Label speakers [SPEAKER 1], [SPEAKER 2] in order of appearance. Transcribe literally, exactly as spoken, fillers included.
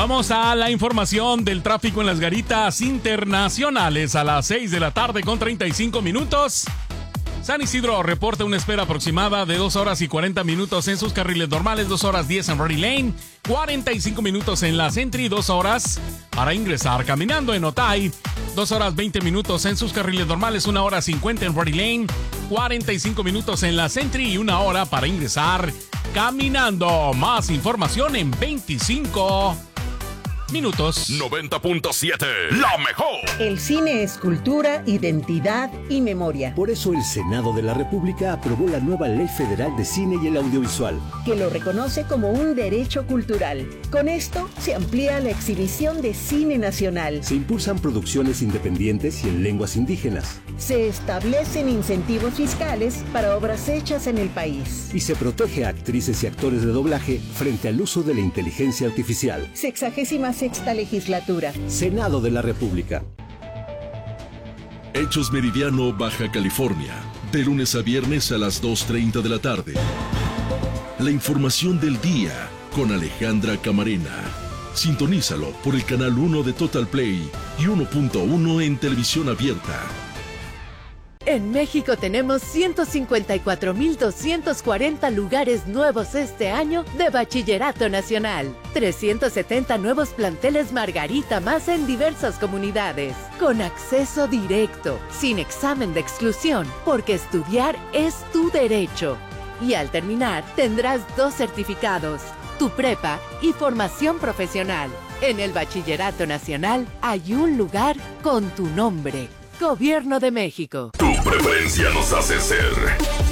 [SPEAKER 1] Vamos a la información del tráfico en las garitas internacionales a las seis de la tarde con treinta y cinco minutos. San Isidro reporta una espera aproximada de dos horas y cuarenta minutos en sus carriles normales, dos horas diez en Ready Lane, cuarenta y cinco minutos en la Sentry, dos horas para ingresar caminando en Otay, dos horas veinte minutos en sus carriles normales, una hora cincuenta en Ready Lane, cuarenta y cinco minutos en la Sentry y una hora para ingresar caminando. Más información en veinticinco minutos.
[SPEAKER 2] noventa punto siete, la mejor.
[SPEAKER 3] El cine es cultura, identidad y memoria.
[SPEAKER 4] Por eso el Senado de la República aprobó la nueva Ley Federal de Cine y el Audiovisual,
[SPEAKER 3] que lo reconoce como un derecho cultural. Con esto se amplía la exhibición de cine nacional.
[SPEAKER 4] Se impulsan producciones independientes y en lenguas indígenas.
[SPEAKER 3] Se establecen incentivos fiscales para obras hechas en el país.
[SPEAKER 4] Y se protege a actrices y actores de doblaje frente al uso de la inteligencia artificial.
[SPEAKER 3] Sexagésima sexta legislatura.
[SPEAKER 4] Senado de la República.
[SPEAKER 5] Hechos Meridiano, Baja California. De lunes a viernes a las dos treinta de la tarde. La información del día con Alejandra Camarena. Sintonízalo por el canal uno de Total Play y uno punto uno en televisión abierta.
[SPEAKER 6] En México tenemos ciento cincuenta y cuatro mil doscientos cuarenta lugares nuevos este año de Bachillerato Nacional. trescientos setenta nuevos planteles Margarita más en diversas comunidades. Con acceso directo, sin examen de exclusión, porque estudiar es tu derecho. Y al terminar tendrás dos certificados, tu prepa y formación profesional. En el Bachillerato Nacional hay un lugar con tu nombre. Gobierno de México.
[SPEAKER 2] Tu preferencia nos hace ser